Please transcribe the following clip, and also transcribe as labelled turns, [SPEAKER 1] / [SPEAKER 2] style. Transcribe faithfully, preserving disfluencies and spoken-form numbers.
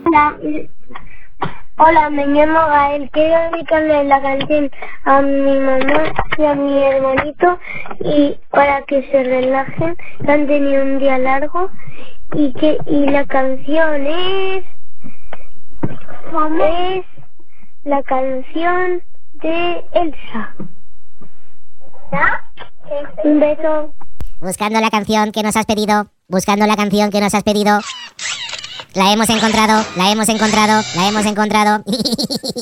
[SPEAKER 1] Hola, hola, me llamo Gael. Quiero dedicarle la canción a mi mamá y a mi hermanito y para que se relajen, que han tenido un día largo y que y la canción es es la canción de Elsa. Un beso.
[SPEAKER 2] Buscando la canción que nos has pedido, buscando la canción que nos has pedido. La hemos encontrado, la hemos encontrado, la hemos encontrado.